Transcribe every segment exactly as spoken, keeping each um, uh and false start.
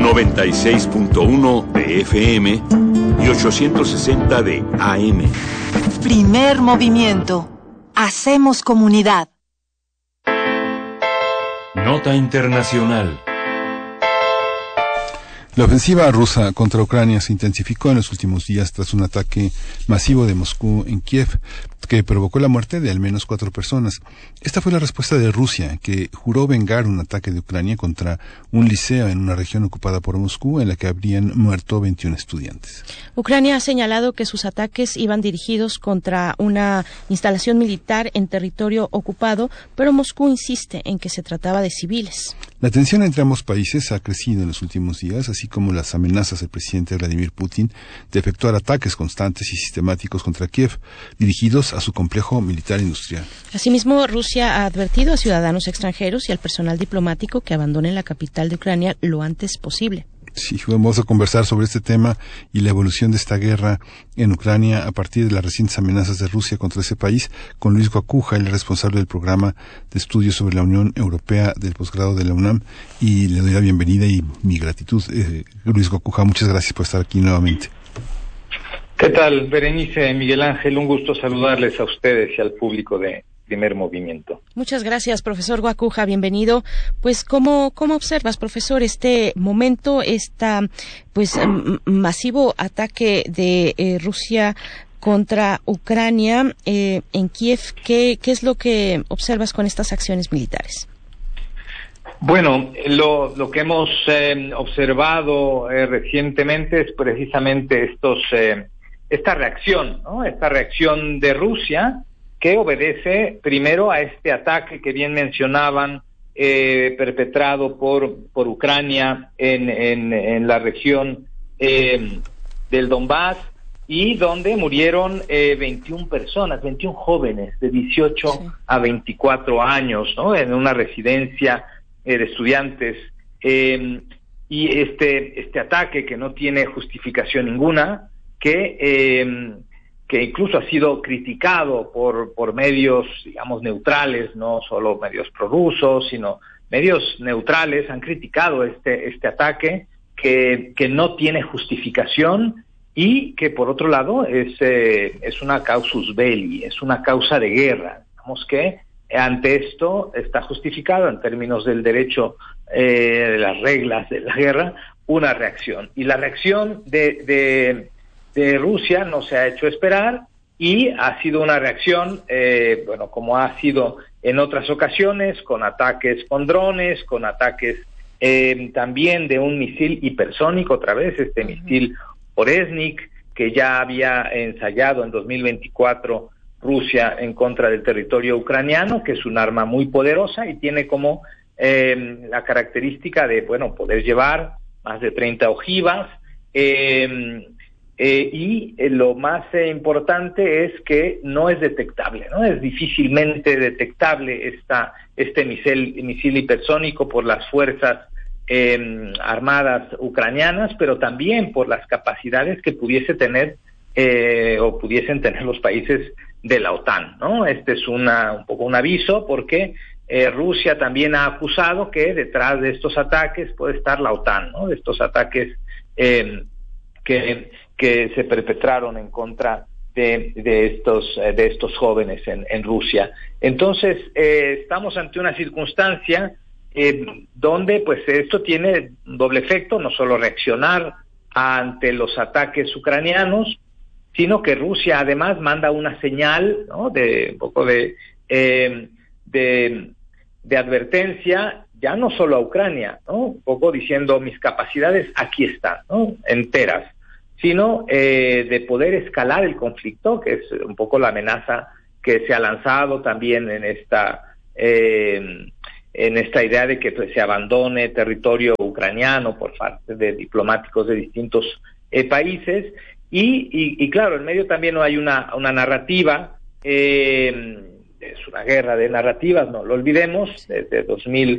noventa y seis punto uno de F M y ochocientos sesenta de A M. Primer movimiento. Hacemos comunidad. Nota internacional. La ofensiva rusa contra Ucrania se intensificó en los últimos días tras un ataque masivo de Moscú en Kiev, que provocó la muerte de al menos cuatro personas. Esta fue la respuesta de Rusia, que juró vengar un ataque de Ucrania contra un liceo en una región ocupada por Moscú, en la que habrían muerto veintiún estudiantes. Ucrania ha señalado que sus ataques iban dirigidos contra una instalación militar en territorio ocupado, pero Moscú insiste en que se trataba de civiles. La tensión entre ambos países ha crecido en los últimos días, así como las amenazas del presidente Vladimir Putin de efectuar ataques constantes y sistemáticos contra Kiev, dirigidos a su complejo militar industrial. Asimismo, Rusia ha advertido a ciudadanos extranjeros y al personal diplomático que abandonen la capital de Ucrania lo antes posible. Sí, vamos a conversar sobre este tema y la evolución de esta guerra en Ucrania a partir de las recientes amenazas de Rusia contra ese país con Luis Guacuja, el responsable del programa de estudios sobre la Unión Europea del posgrado de la UNAM, y le doy la bienvenida y mi gratitud. Eh, Luis Guacuja, muchas gracias por estar aquí nuevamente. ¿Qué tal, Berenice, Miguel Ángel? Un gusto saludarles a ustedes y al público de Primer Movimiento. Muchas gracias, profesor Guacuja, bienvenido. Pues, ¿cómo, cómo observas, profesor, este momento, esta, pues, m- masivo ataque de eh, Rusia contra Ucrania eh, en Kiev? ¿Qué, qué es lo que observas con estas acciones militares? Bueno, lo, lo que hemos eh, observado eh, recientemente es precisamente estos, eh, esta reacción, ¿no? Esta reacción de Rusia, que obedece primero a este ataque que bien mencionaban, eh, perpetrado por por Ucrania en en, en la región eh, del Donbass, y donde murieron eh, veintiún personas, veintiún jóvenes de dieciocho sí. a veinticuatro años, ¿no? En una residencia eh, de estudiantes, eh, y este este ataque que no tiene justificación ninguna, que eh, que incluso ha sido criticado por por medios, digamos, neutrales, no solo medios prorrusos, sino medios neutrales han criticado este este ataque que que no tiene justificación y que, por otro lado, es eh, es una causus belli, es una causa de guerra. Digamos que ante esto está justificado en términos del derecho, eh, de las reglas de la guerra, una reacción. Y la reacción de de de Rusia no se ha hecho esperar y ha sido una reacción, eh, bueno, como ha sido en otras ocasiones, con ataques con drones, con ataques eh, también de un misil hipersónico, otra vez este uh-huh. misil Oresnik, que ya había ensayado en dos mil veinticuatro Rusia en contra del territorio ucraniano, que es un arma muy poderosa y tiene como eh, la característica de, bueno, poder llevar más de treinta ojivas, eh, Eh, y eh, lo más eh, importante es que no es detectable, ¿no? Es difícilmente detectable esta, este misil, misil hipersónico por las fuerzas eh, armadas ucranianas, pero también por las capacidades que pudiese tener eh, o pudiesen tener los países de la OTAN, ¿no? Este es una, un poco un aviso, porque eh, Rusia también ha acusado que detrás de estos ataques puede estar la OTAN, ¿no? De estos ataques eh, que que se perpetraron en contra de, de estos de estos jóvenes en, en Rusia. Entonces eh, estamos ante una circunstancia eh, donde pues esto tiene un doble efecto, no solo reaccionar ante los ataques ucranianos, sino que Rusia además manda una señal, ¿no? de un poco de eh, de de advertencia, ya no solo a Ucrania, ¿no? Un poco diciendo, mis capacidades aquí están, ¿no? Enteras, sino eh, de poder escalar el conflicto, que es un poco la amenaza que se ha lanzado también en esta eh, en esta idea de que pues, se abandone territorio ucraniano por parte de diplomáticos de distintos eh, países, y, y, y claro, en medio también hay una, una narrativa, eh, es una guerra de narrativas, no lo olvidemos, desde dos mil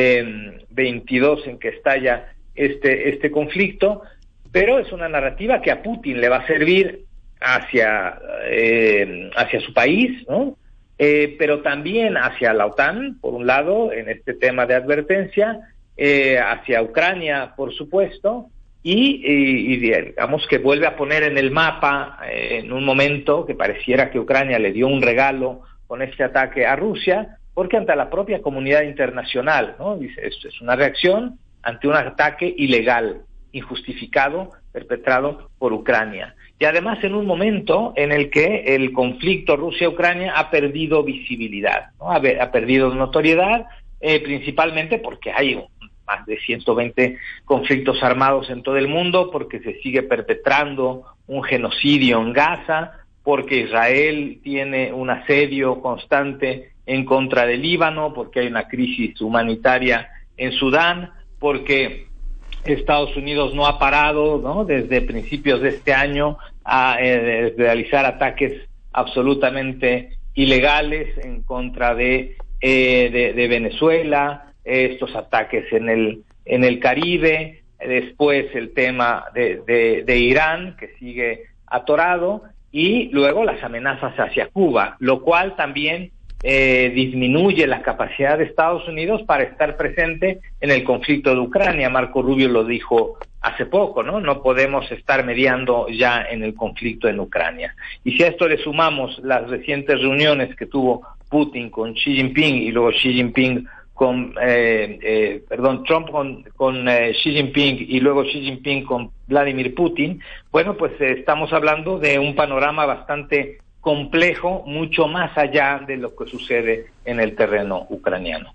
veintidós en que estalla este, este conflicto, pero es una narrativa que a Putin le va a servir hacia eh, hacia su país, ¿no? Eh, pero también hacia la OTAN, por un lado, en este tema de advertencia, eh, hacia Ucrania, por supuesto, y, y, y digamos que vuelve a poner en el mapa eh, en un momento que pareciera que Ucrania le dio un regalo con este ataque a Rusia, porque ante la propia comunidad internacional, ¿no? Dice, esto es una reacción ante un ataque ilegal, injustificado, perpetrado por Ucrania. Y además en un momento en el que el conflicto Rusia-Ucrania ha perdido visibilidad, ¿no? ha, ha perdido notoriedad, eh, principalmente porque hay un, más de ciento veinte conflictos armados en todo el mundo, porque se sigue perpetrando un genocidio en Gaza, porque Israel tiene un asedio constante en contra del Líbano, porque hay una crisis humanitaria en Sudán, porque Estados Unidos no ha parado, ¿no?, desde principios de este año a eh, realizar ataques absolutamente ilegales en contra de, eh, de, de Venezuela, estos ataques en el en el Caribe, después el tema de, de, de Irán, que sigue atorado, y luego las amenazas hacia Cuba, lo cual también Eh, disminuye la capacidad de Estados Unidos para estar presente en el conflicto de Ucrania. Marco Rubio lo dijo hace poco, ¿no? No podemos estar mediando ya en el conflicto en Ucrania. Y si a esto le sumamos las recientes reuniones que tuvo Putin con Xi Jinping y luego Xi Jinping con, eh, eh, perdón, Trump con, con eh, Xi Jinping y luego Xi Jinping con Vladimir Putin, bueno, pues eh, estamos hablando de un panorama bastante complejo, mucho más allá de lo que sucede en el terreno ucraniano.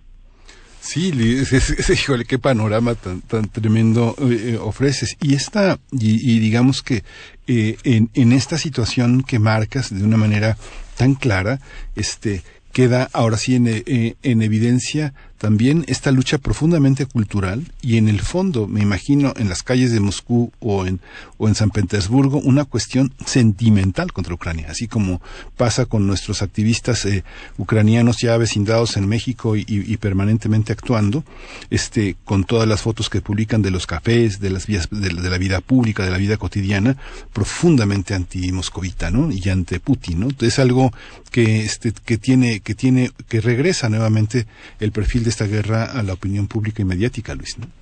Sí, es, es, es, híjole, qué panorama tan, tan tremendo eh, ofreces. Y esta, y, y digamos que eh, en, en esta situación que marcas de una manera tan clara, este, queda ahora sí en, eh, en evidencia también esta lucha profundamente cultural y en el fondo, me imagino, en las calles de Moscú o en o en San Petersburgo, una cuestión sentimental contra Ucrania, así como pasa con nuestros activistas eh, ucranianos ya avecindados en México y, y, y permanentemente actuando, este, con todas las fotos que publican de los cafés, de las vías, de, de la vida pública, de la vida cotidiana, profundamente anti-moscovita, ¿no? Y ante Putin, ¿no? Es algo que este que tiene que tiene que regresa nuevamente el perfil de esta guerra a la opinión pública y mediática, Luis, ¿no?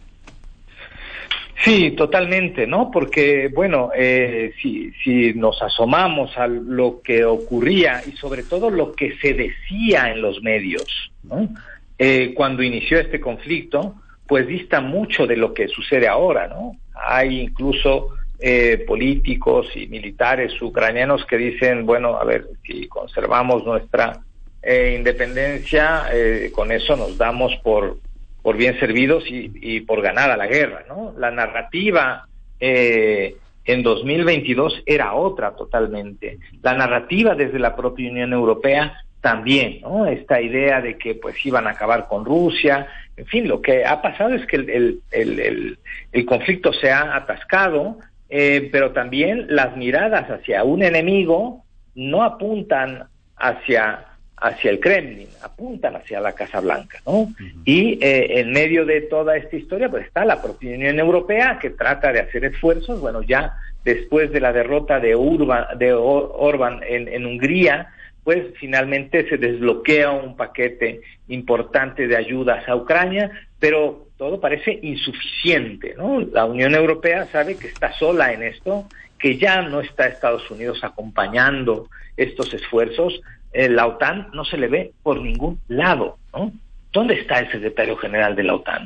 Sí, totalmente, ¿no? Porque, bueno, eh, si, si nos asomamos a lo que ocurría y sobre todo lo que se decía en los medios, ¿no?, eh, cuando inició este conflicto, pues dista mucho de lo que sucede ahora, ¿no? Hay incluso eh, políticos y militares ucranianos que dicen, bueno, a ver, si conservamos nuestra eh, independencia, eh, con eso nos damos por por bien servidos y, y por ganada la guerra, ¿no? La narrativa eh, en dos mil veintidós era otra totalmente. La narrativa desde la propia Unión Europea también, ¿no? Esta idea de que pues iban a acabar con Rusia, en fin, lo que ha pasado es que el, el, el, el, el conflicto se ha atascado, eh, pero también las miradas hacia un enemigo no apuntan hacia hacia el Kremlin, apuntan hacia la Casa Blanca, ¿no? Uh-huh. Y eh, en medio de toda esta historia pues está la propia Unión Europea, que trata de hacer esfuerzos. Bueno, ya después de la derrota de Urban, de Or- Orbán en, en Hungría, pues finalmente se desbloquea un paquete importante de ayudas a Ucrania, pero todo parece insuficiente, ¿no? La Unión Europea sabe que está sola en esto, que ya no está Estados Unidos acompañando estos esfuerzos. Eh, la OTAN no se le ve por ningún lado, ¿no? ¿Dónde está el secretario general de la OTAN?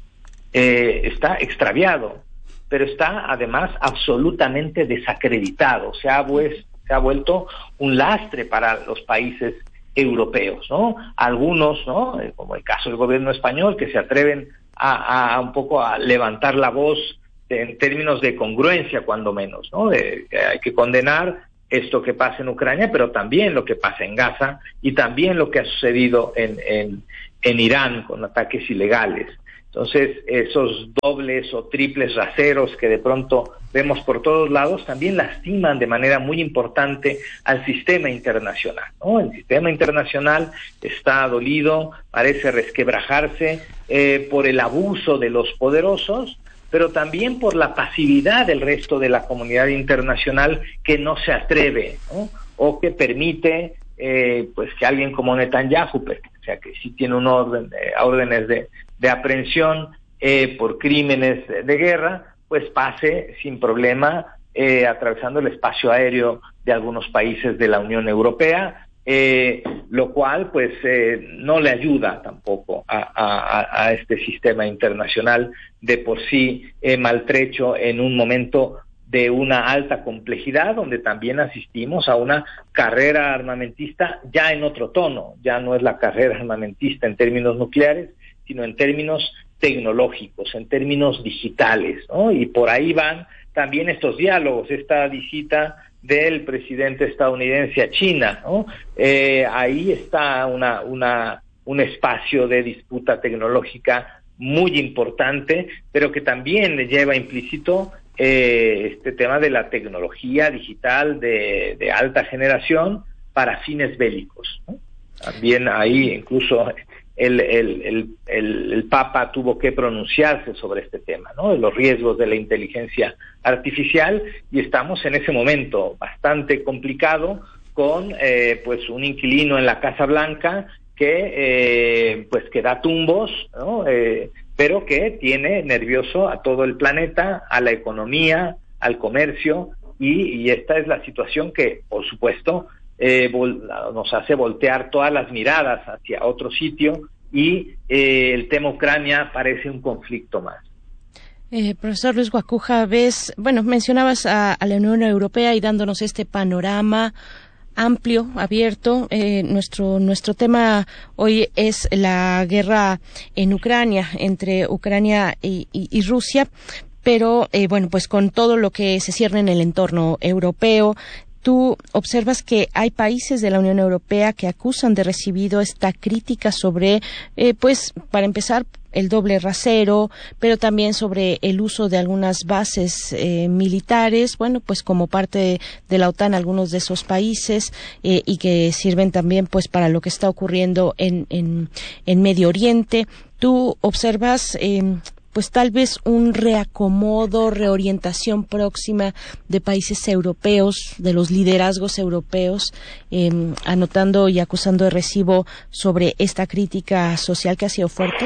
Eh, está extraviado, pero está además absolutamente desacreditado. Se ha, pues, se ha vuelto un lastre para los países europeos, ¿no? Algunos, ¿no?, eh, como el caso del gobierno español, que se atreven a, a un poco a levantar la voz de, en términos de congruencia, cuando menos, ¿no? De, que hay que condenar esto que pasa en Ucrania, pero también lo que pasa en Gaza y también lo que ha sucedido en, en, en Irán con ataques ilegales. Entonces, esos dobles o triples raseros que de pronto vemos por todos lados también lastiman de manera muy importante al sistema internacional, ¿no? El sistema internacional está dolido, parece resquebrajarse eh, por el abuso de los poderosos, pero también por la pasividad del resto de la comunidad internacional, que no se atreve, ¿no?, o que permite eh, pues que alguien como Netanyahu, o sea, que sí tiene un orden, eh, órdenes de, de aprehensión eh, por crímenes de guerra, pues pase sin problema eh, atravesando el espacio aéreo de algunos países de la Unión Europea, eh, lo cual pues eh, no le ayuda tampoco a, a, a este sistema internacional de por sí eh, maltrecho en un momento de una alta complejidad, donde también asistimos a una carrera armamentista ya en otro tono. Ya no es la carrera armamentista en términos nucleares, sino en términos tecnológicos, en términos digitales, ¿no? Y por ahí van también estos diálogos, esta visita del presidente estadounidense a China, ¿no? Eh, ahí está una, una, un espacio de disputa tecnológica muy importante, pero que también lleva implícito eh, este tema de la tecnología digital de, de alta generación para fines bélicos, ¿no? También ahí incluso el, el, el, el, el Papa tuvo que pronunciarse sobre este tema, ¿no? De los riesgos de la inteligencia artificial, y estamos en ese momento bastante complicado con eh, pues un inquilino en la Casa Blanca que eh, pues que da tumbos, ¿no? Eh, pero que tiene nervioso a todo el planeta, a la economía, al comercio, y, y esta es la situación que, por supuesto, eh, vol- nos hace voltear todas las miradas hacia otro sitio, y eh, el tema Ucrania parece un conflicto más. Eh, profesor Luis Guacuja, ves, bueno, mencionabas a, a la Unión Europea y dándonos este panorama amplio, abierto. Eh, nuestro nuestro tema hoy es la guerra en Ucrania, entre Ucrania y, y, y Rusia, pero eh, bueno, pues con todo lo que se cierne en el entorno europeo. Tú observas que hay países de la Unión Europea que acusan de recibido esta crítica sobre, eh, pues, para empezar, el doble rasero, pero también sobre el uso de algunas bases eh, militares, bueno, pues como parte de, de la OTAN, algunos de esos países, eh, y que sirven también, pues, para lo que está ocurriendo en, en, en Medio Oriente. Tú observas, eh, pues tal vez un reacomodo, reorientación próxima de países europeos, de los liderazgos europeos, eh, anotando y acusando de recibo sobre esta crítica social que ha sido fuerte.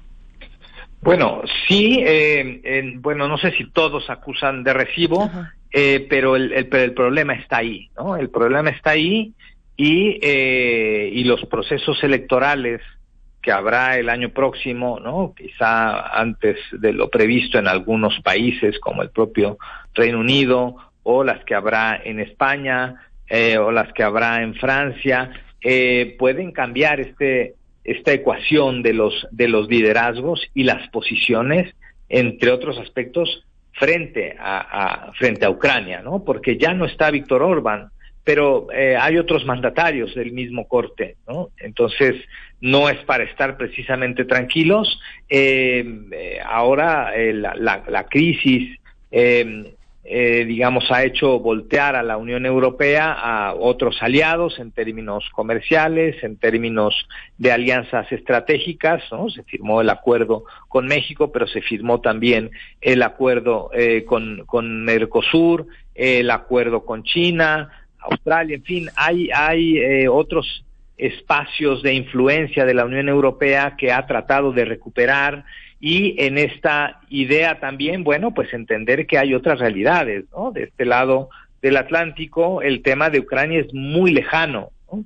Bueno, sí, eh, eh, bueno, no sé si todos acusan de recibo, eh, pero el, el, el problema está ahí, ¿no? El problema está ahí, y, eh, y los procesos electorales que habrá el año próximo, ¿no? Quizá antes de lo previsto en algunos países como el propio Reino Unido, o las que habrá en España, eh, o las que habrá en Francia, eh, pueden cambiar este esta ecuación de los de los liderazgos y las posiciones, entre otros aspectos, frente a, a frente a Ucrania, ¿no? Porque ya no está Víctor Orbán, pero eh, hay otros mandatarios del mismo corte, ¿no? Entonces, no es para estar precisamente tranquilos. Eh, eh, ahora eh, la, la, la crisis, eh, eh, digamos, ha hecho voltear a la Unión Europea a otros aliados en términos comerciales, en términos de alianzas estratégicas, ¿no? Se firmó el acuerdo con México, pero se firmó también el acuerdo eh, con, con Mercosur, eh, el acuerdo con China, Australia, en fin, hay, hay eh, otros espacios de influencia de la Unión Europea que ha tratado de recuperar, y en esta idea también, bueno, pues entender que hay otras realidades, ¿no? De este lado del Atlántico, el tema de Ucrania es muy lejano, ¿no?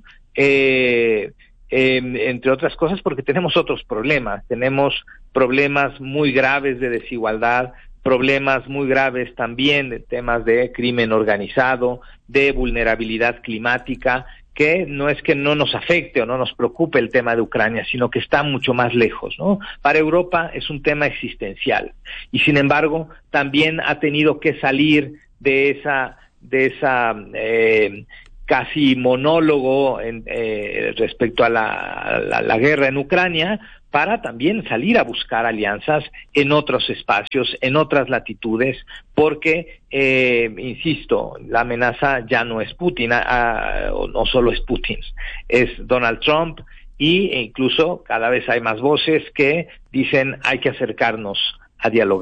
Eh, eh, entre otras cosas porque tenemos otros problemas, tenemos problemas muy graves de desigualdad, problemas muy graves también de temas de crimen organizado, de vulnerabilidad climática, que no es que no nos afecte o no nos preocupe el tema de Ucrania, sino que está mucho más lejos, ¿no? Para Europa es un tema existencial, y sin embargo también ha tenido que salir de esa de esa eh, casi monólogo en, eh, respecto a la, a la, a la guerra en Ucrania, para también salir a buscar alianzas en otros espacios, en otras latitudes, porque, eh, insisto, la amenaza ya no es Putin, a, o no solo es Putin, es Donald Trump, y incluso cada vez hay más voces que dicen hay que acercarnos a dialogar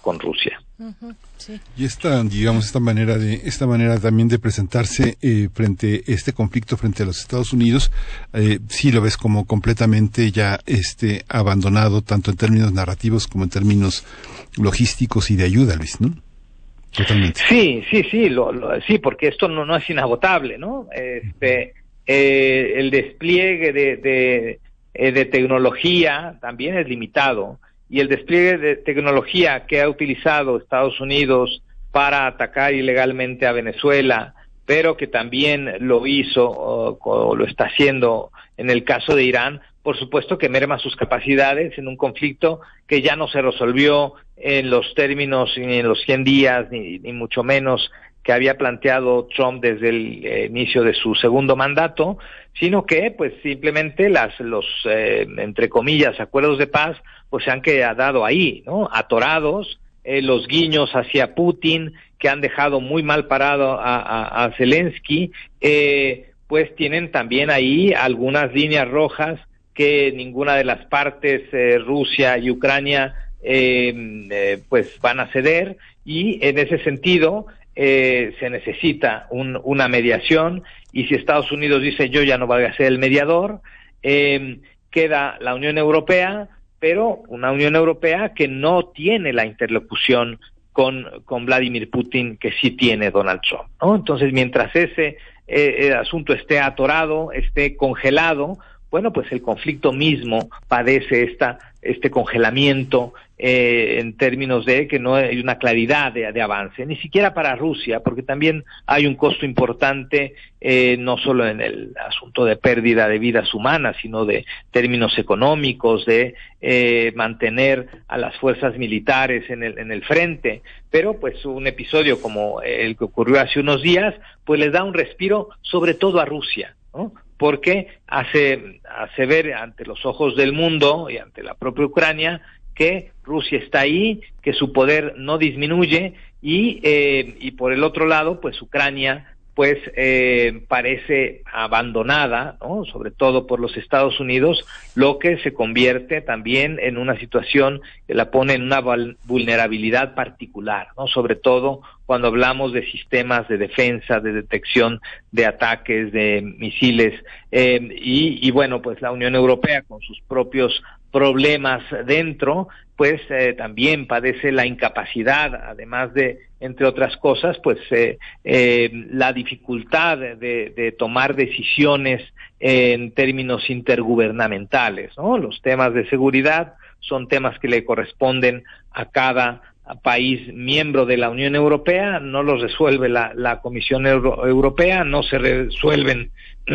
con Rusia. Uh-huh, sí. Y esta, digamos, esta manera de, esta manera también de presentarse eh, frente a este conflicto frente a los Estados Unidos, eh, sí lo ves como completamente ya este abandonado, tanto en términos narrativos como en términos logísticos y de ayuda, Luis, ¿no? Totalmente. Sí, sí, sí, lo, lo, sí, porque esto no, no es inagotable, ¿no? Este, eh, el despliegue de, de, eh, de tecnología también es limitado. Y el despliegue de tecnología que ha utilizado Estados Unidos para atacar ilegalmente a Venezuela, pero que también lo hizo o, o lo está haciendo en el caso de Irán, por supuesto que merma sus capacidades en un conflicto que ya no se resolvió en los términos ni en los cien días, ni, ni mucho menos que había planteado Trump desde el eh, inicio de su segundo mandato, sino que pues simplemente las los eh, entre comillas acuerdos de paz pues se han quedado ahí, ¿no? Atorados, eh, los guiños hacia Putin que han dejado muy mal parado a, a, a Zelensky, eh, pues tienen también ahí algunas líneas rojas que ninguna de las partes, eh, Rusia y Ucrania, eh, eh, pues van a ceder, y en ese sentido eh, se necesita un, una mediación, y si Estados Unidos dice yo ya no voy a ser el mediador, eh, queda la Unión Europea, pero una Unión Europea que no tiene la interlocución con, con Vladimir Putin que sí tiene Donald Trump, ¿no? Entonces, mientras ese eh, el asunto esté atorado, esté congelado, bueno, pues el conflicto mismo padece esta este congelamiento eh, en términos de que no hay una claridad de, de avance, ni siquiera para Rusia, porque también hay un costo importante, eh, no solo en el asunto de pérdida de vidas humanas, sino de términos económicos, de eh, mantener a las fuerzas militares en el, en el frente, pero pues un episodio como el que ocurrió hace unos días, pues les da un respiro, sobre todo a Rusia, ¿no? Porque hace, hace ver ante los ojos del mundo y ante la propia Ucrania que Rusia está ahí, que su poder no disminuye, y eh, y por el otro lado, pues Ucrania pues eh, parece abandonada, ¿no? Sobre todo por los Estados Unidos, lo que se convierte también en una situación que la pone en una vulnerabilidad particular, ¿no? Sobre todo cuando hablamos de sistemas de defensa, de detección de ataques, de misiles, eh, y, y bueno, pues la Unión Europea con sus propios problemas dentro, pues eh, también padece la incapacidad, además de, entre otras cosas, pues eh, eh, la dificultad de, de tomar decisiones en términos intergubernamentales, ¿no? Los temas de seguridad son temas que le corresponden a cada país miembro de la Unión Europea, no los resuelve la, la Comisión Euro- Europea, no se resuelven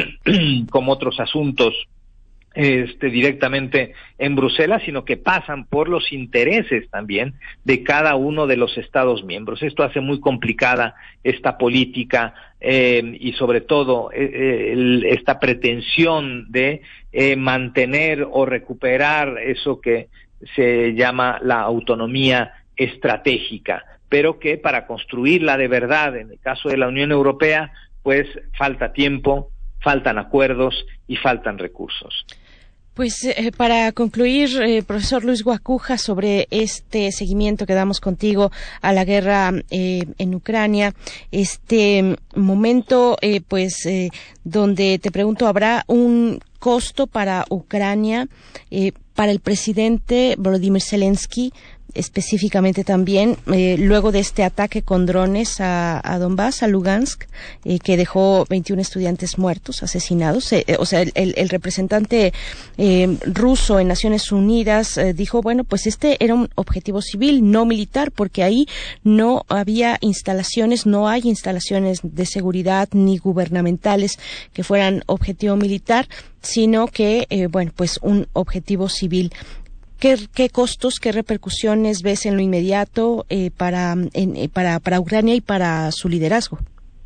como otros asuntos Este, directamente en Bruselas, sino que pasan por los intereses también de cada uno de los Estados miembros. Esto hace muy complicada esta política eh, y sobre todo eh, el, esta pretensión de eh, mantener o recuperar eso que se llama la autonomía estratégica, pero que para construirla de verdad, en el caso de la Unión Europea, pues falta tiempo, faltan acuerdos y faltan recursos. Pues eh, para concluir, eh, profesor Luis Guacuja, sobre este seguimiento que damos contigo a la guerra eh, en Ucrania, este momento, eh, pues, eh, donde te pregunto, ¿habrá un costo para Ucrania, eh, para el presidente Volodymyr Zelensky, específicamente también, eh, luego de este ataque con drones a, a Donbass, a Lugansk, eh, que dejó veintiún estudiantes muertos, asesinados? Eh, o sea, el, el, el representante eh, ruso en Naciones Unidas eh, dijo, bueno, pues este era un objetivo civil, no militar, porque ahí no había instalaciones, no hay instalaciones de seguridad ni gubernamentales que fueran objetivo militar, sino que, eh, bueno, pues un objetivo civil. ¿Qué, qué costos, qué repercusiones ves en lo inmediato eh, para, en, eh, para, para Ucrania y para su liderazgo?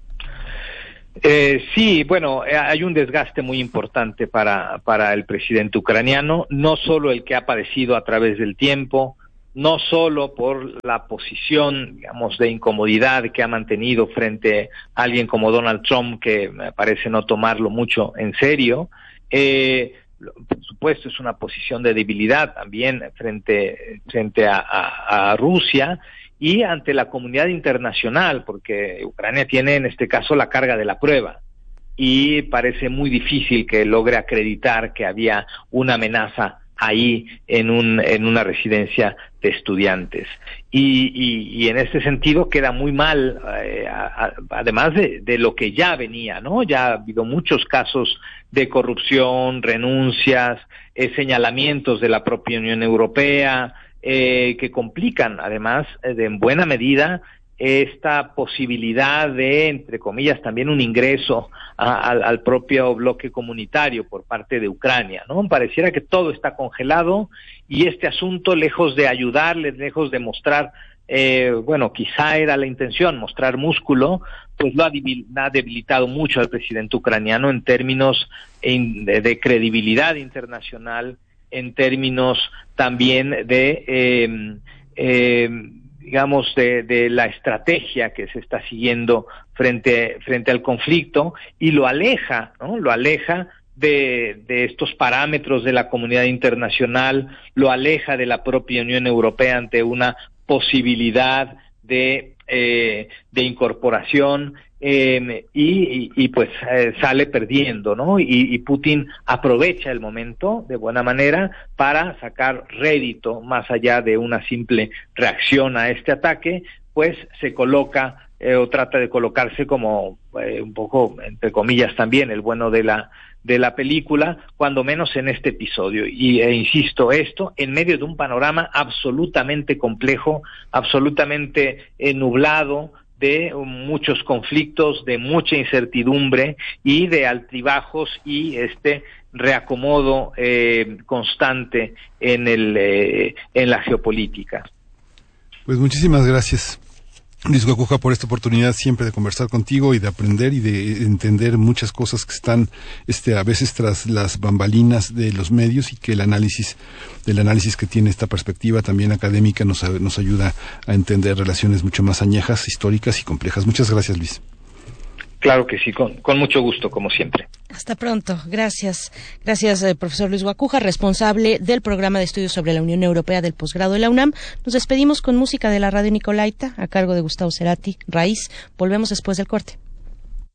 Eh, sí, bueno, hay un desgaste muy importante para, para el presidente ucraniano, no solo el que ha padecido a través del tiempo, no solo por la posición, digamos, de incomodidad que ha mantenido frente a alguien como Donald Trump, que me parece no tomarlo mucho en serio, eh, por supuesto, es una posición de debilidad también frente, frente a, a, a Rusia y ante la comunidad internacional, porque Ucrania tiene en este caso la carga de la prueba y parece muy difícil que logre acreditar que había una amenaza ahí en un en una residencia de estudiantes y, y, y en este sentido queda muy mal, eh, a, a, además de, de lo que ya venía, ¿no? Ya ha habido muchos casos de corrupción, renuncias, eh, señalamientos de la propia Unión Europea, eh, que complican además eh, de en buena medida esta posibilidad de, entre comillas, también un ingreso a, al, al propio bloque comunitario por parte de Ucrania, ¿no? Pareciera que todo está congelado y este asunto, lejos de ayudarles, lejos de mostrar, eh, bueno, quizá era la intención, mostrar músculo, pues lo ha, debil, ha debilitado mucho al presidente ucraniano en términos de, de credibilidad internacional, en términos también de... Eh, eh, digamos, de, de la estrategia que se está siguiendo frente, frente al conflicto y lo aleja, ¿no? Lo aleja de, de estos parámetros de la comunidad internacional, lo aleja de la propia Unión Europea ante una posibilidad de, eh, de incorporación eh, y, y, y pues eh, sale perdiendo, ¿no? Y, y Putin aprovecha el momento de buena manera para sacar rédito más allá de una simple reacción a este ataque, pues se coloca eh, o trata de colocarse como eh, un poco, entre comillas también, el bueno de la de la película, cuando menos en este episodio. Y e insisto, esto en medio de un panorama absolutamente complejo, absolutamente eh, nublado, de muchos conflictos, de mucha incertidumbre y de altibajos y este reacomodo eh, constante en el eh, en la geopolítica. Pues muchísimas gracias, Luis Guacuja, por esta oportunidad siempre de conversar contigo y de aprender y de entender muchas cosas que están este a veces tras las bambalinas de los medios y que el análisis del análisis que tiene esta perspectiva también académica nos, nos ayuda a entender relaciones mucho más añejas, históricas y complejas. Muchas gracias, Luis. Claro que sí, con, con mucho gusto, como siempre. Hasta pronto. Gracias. Gracias, eh, profesor Luis Guacuja, responsable del programa de estudios sobre la Unión Europea del posgrado de la UNAM. Nos despedimos con música de la radio Nicolaita, a cargo de Gustavo Cerati, Raíz. Volvemos después del corte.